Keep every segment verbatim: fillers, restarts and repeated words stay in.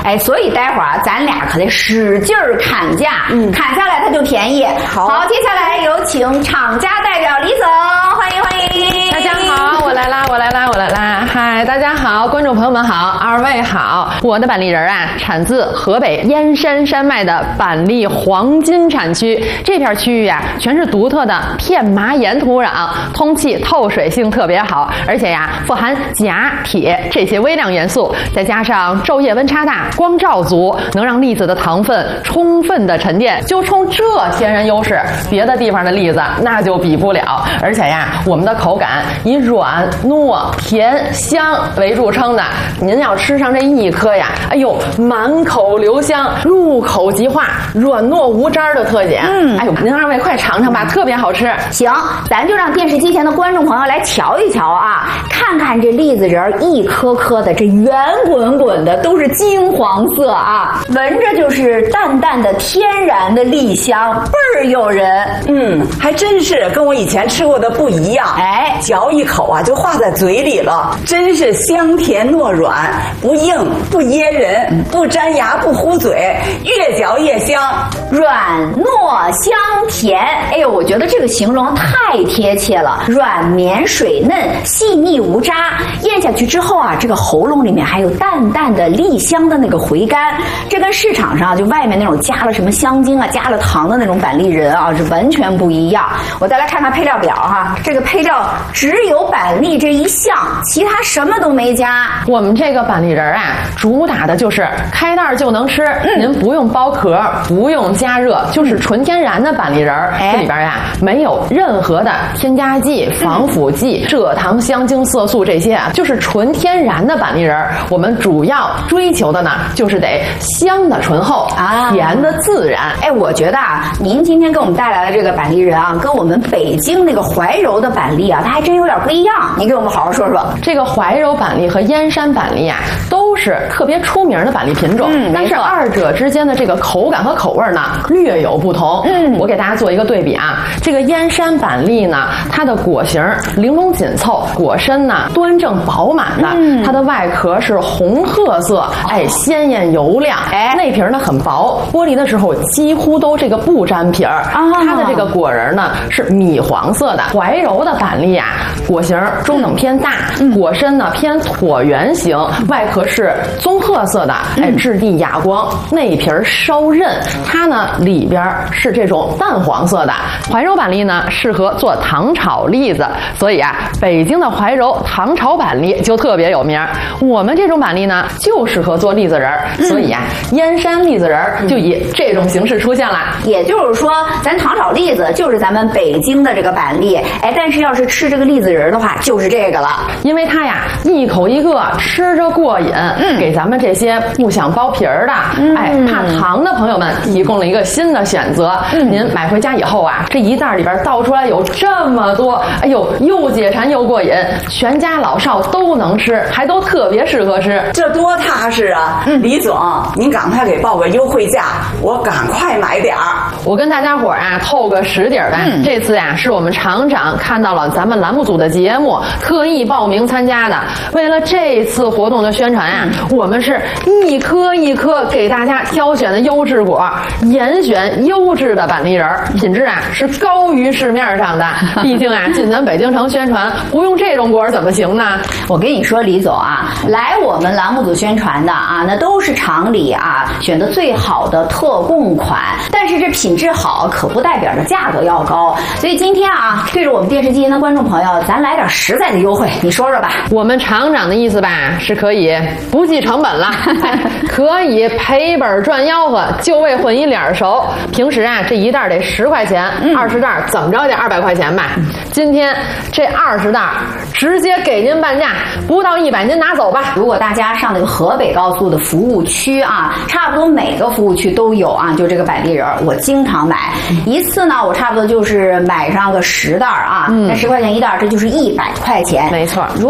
哎，所以待会儿啊，咱俩可得使劲儿砍价，嗯，砍下来它就便宜。好，好，接下来有请厂家代表李总，欢迎欢迎。 大家好，我来啦，我来啦，我来啦！嗨，大家好，观众朋友们好，二位好。我的板栗仁啊，产自河北燕山山脉的板栗黄金产区，这片区域啊，全是独特的片麻岩土壤，通气透水性特别好，而且呀，富含钾、铁这些微量元素，再加上昼夜温差大、光照足，能让栗子的糖分充分的沉淀。就冲这天然优势，别的地方的栗子那就比不了。而且呀，我们的口感以软、糯、甜、香为著称的。您要吃上这一颗呀，哎呦，满口留香，入口即化，软糯无渣的特点。嗯，哎呦，您二位快尝尝吧，特别好吃。 行，咱就让电视机前的观众朋友来瞧一瞧啊，看看这栗子仁一颗颗的，这圆滚滚的，都是金黄色啊，闻着就是淡淡的天然的栗香，倍儿诱人。 嗯，还真是跟我以前吃过的不一样。哎，嚼一口啊就化在嘴里了，真是香甜糯软，不硬不噎人，不粘牙不糊嘴，越嚼越香， 软糯香甜。哎呦，我觉得这个形容太贴切了，软绵水嫩，细腻无渣，咽下去之后啊，这个喉咙里面还有淡淡的栗香的那个回甘，这跟市场上就外面那种加了什么香精啊、加了糖的那种板栗仁啊是完全不一样。我再来看看配料表哈，这个配料只有板栗这一项，其他什么都没加。 我们这个板栗仁啊，主打的就是开袋就能吃，嗯、您不用剥壳，不用加热，就是纯天然的板栗仁。哎、这里边呀、啊、没有任何的添加剂、防腐剂、蔗糖、香精、色素这些啊，就是纯天然的板栗仁。我们主要追求的呢，就是得香的醇厚啊，甜的自然。 哎，我觉得啊，您今天给我们带来的这个板栗仁啊，跟我们北京那个怀柔的板栗啊，它还真有点不一样。你给我们好好说说。 这个怀柔板栗和燕山板栗啊，都是特别出名的板栗品种，嗯、但是二者之间的这个口感和口味呢，略有不同。嗯，我给大家做一个对比啊，这个燕山板栗呢，它的果形玲珑紧凑，果身呢端正饱满的，嗯、它的外壳是红褐色，哎，鲜艳油亮，哎，内皮呢很薄，剥离的时候几乎都这个不粘皮儿。啊，它的这个果仁呢是米黄色的。怀柔的板栗啊，果形中等偏大，嗯、果身呢偏椭圆形，外壳是棕褐色的，哎，质地哑光，内皮稍韧，它呢里边是这种淡黄色的。怀柔板栗呢适合做糖炒栗子，所以啊，北京的怀柔糖炒板栗就特别有名。我们这种板栗呢就适合做栗子仁，所以啊，燕山栗子仁就以这种形式出现了。 也就是说，咱糖炒栗子就是咱们北京的这个板栗，哎，但是要是吃这个栗子仁的话，就是这个了， 因为它呀一口一个，吃着过瘾，嗯，给咱们这些不想剥皮儿的，嗯、哎，怕糖的朋友们提供了一个新的选择。嗯、您买回家以后啊，这一袋里边倒出来有这么多，哎呦，又解馋又过瘾，全家老少都能吃，还都特别适合吃， 这多踏实啊！嗯，李总，您赶快给报个优惠价，我赶快买点儿。 我跟大家伙儿啊透个实底儿吧。嗯、这次呀、啊，是我们厂长看到了咱们栏目组的节目，特意报名参加的。为了这次活动的宣传啊，嗯、我们是一颗一颗给大家挑选的优质果，严选优质的板栗仁，品质啊是高于市面上的。毕竟啊，进咱北京城宣传，不用这种果怎么行呢？ 我跟你说，李总啊，来我们栏目组宣传的啊，那都是厂里啊选的最好的特供款。但是这品质好，可不代表着价格要高。所以今天啊，对着我们电视机前的观众朋友，咱来点实在的优惠，你说说吧。 我们厂长的意思吧，是可以不计成本了，可以赔本赚吆喝，就为混一脸熟。平时啊，这一袋得十块钱，二十袋怎么着也得二百块钱吧。今天这二十袋直接给您半价，不到一百您拿走吧。 如果大家上那个河北高速的服务区啊，差不多每个服务区都有啊，就这个板栗仁，我经常买，一次呢，我差不多就是买上个十袋啊，那、嗯、十块钱一袋，这就是一百块钱。 没错。 如果今天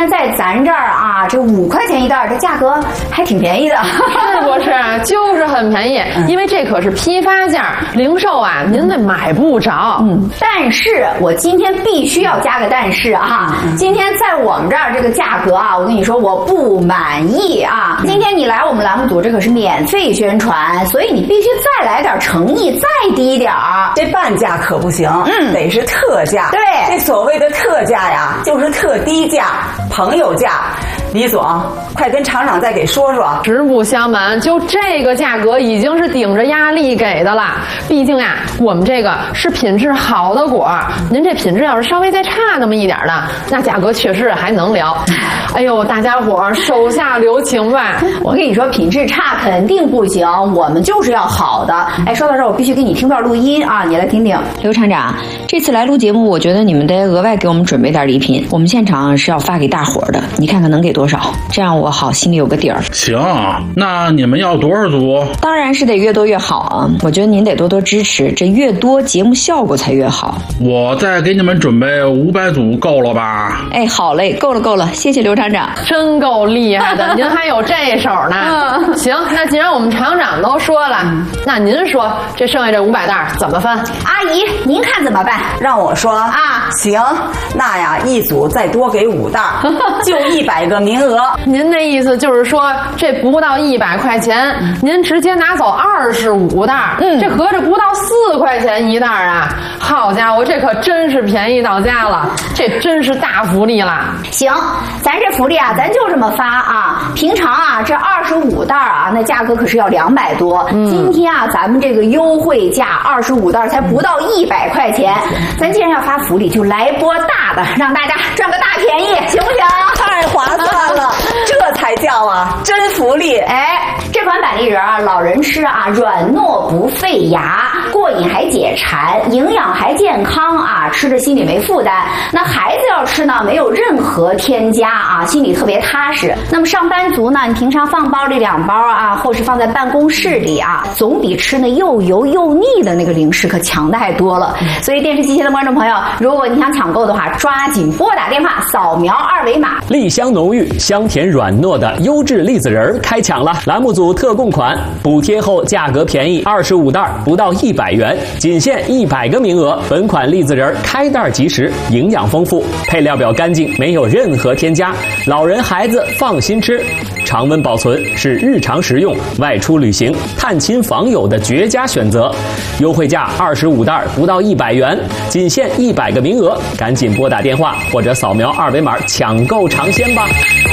在咱这儿啊，这五块钱一袋，这价格还挺便宜的， 是不是？就是很便宜，因为这可是批发价，零售啊您得买不着。 嗯，但是我今天必须要加个但是啊，今天在我们这儿这个价格啊，我跟你说我不满意啊。今天你来我们栏目组，这可是免费宣传，所以你必须再来点诚意，再低点儿。 这半价可不行，嗯，得是特价。 对， 这所谓的特价呀，就是特低价、朋友价。李总，快跟厂长再给说说。 实不相瞒，就这个价格已经是顶着压力给的了。毕竟呀，我们这个是品质好的果，您这品质要是稍微再差那么一点的，那价格确实还能聊。哎呦，大家伙儿手下留情吧。 我跟你说，品质差肯定不行，我们就是要好的。哎，说到这儿，我必须给你听段录音啊，你来听听。刘厂长，这次来录节目，我觉得你们得额外给我们准备点礼品，我们现场是要发给大伙儿的，你看看能给多少，这样我好心里有个底儿。 行，那你们要多少组？ 当然是得越多越好啊！我觉得您得多多支持，这越多节目效果才越好。 我再给你们准备五百组够了吧？ 哎，好嘞，够了够了，谢谢刘厂长， 真够厉害的，您还有这手呢。行，那既然我们厂长都说了，那您说这剩下这五百袋怎么分？ 阿姨，您看怎么办？ 让我说啊，行，那呀一组再多给五袋，就一百个名额。 您的意思就是说，这不到一百块钱，您直接拿走二十五袋，嗯，这合着不到四块钱一袋啊！好家伙，这可真是便宜到家了，这真是大福利了。 行，咱这福利啊，咱就这么发啊。平常啊，这二十五袋啊，那价格可是要两百多。嗯、今天啊，咱们这个优惠价二十五袋才不到一百块钱。咱既然要发福利，就来波大的，让大家赚个大便宜，行不行？ 太划算了，这才叫啊真福利！ 哎，这款板栗仁啊，老人吃啊，软糯不费牙，过瘾还解馋，营养还健康啊，吃着心里没负担。那孩子要吃呢，没有任何添加啊，心里特别踏实。那么上班族呢，你平常放包里两包啊，或是放在办公室里啊，总比吃那又油又腻的那个零食可强太多了。所以电视机前的观众朋友，如果你想抢购的话，抓紧拨打电话，扫描二维码。 栗香浓郁、香甜软糯的优质栗子仁开抢了！栏目组特供款，补贴后价格便宜，二十五袋不到一百元，仅限一百个名额。本款栗子仁开袋即食，营养丰富，配料表干净，没有任何添加，老人孩子放心吃。常温保存是日常食用、外出旅行、探亲访友的绝佳选择。优惠价二十五袋不到一百元，仅限一百个名额，赶紧拨打电话或者扫描二维码抢购尝鲜吧。